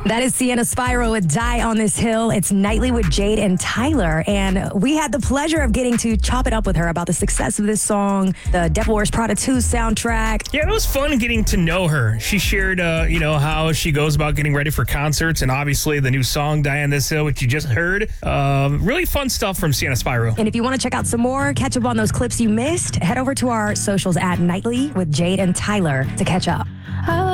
That is Sienna Spyro with Die on This Hill. It's Nightly with Jade and Tyler. And we had the pleasure of getting to chop it up with her about the success of this song, the Devil Wears Prada 2 soundtrack. Yeah, it was fun getting to know her. She shared, how she goes about getting ready for concerts, and obviously the new song, Die on This Hill, which you just heard. Really fun stuff from Sienna Spyro. And if you want to check out some more, catch up on those clips you missed, head over to our socials at Nightly with Jade and Tyler to catch up.